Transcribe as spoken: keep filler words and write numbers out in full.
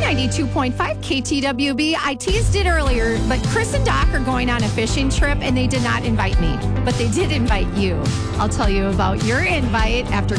ninety-two point five K T W B. I teased it earlier, but Chris and Doc are going on a fishing trip and they did not invite me, but they did invite you. I'll tell you about your invite after